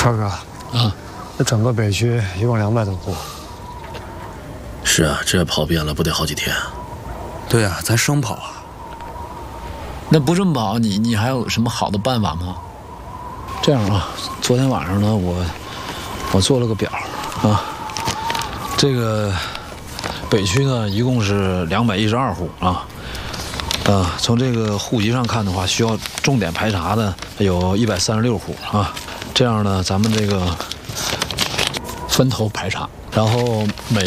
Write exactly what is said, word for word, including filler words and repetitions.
超哥， 啊， 这整个北区一共两百多户。 是啊，这跑遍了不得好几天啊。 对啊，咱生跑啊。 那不这么跑，你你还有什么好的办法吗？这样啊，昨天晚上呢，我我做了个表啊，这个北区呢一共是两百一十二户啊。啊，从这个户籍上看的话，需要重点排查的有一百三十六户啊。这样呢，咱们这个分头排查，然后每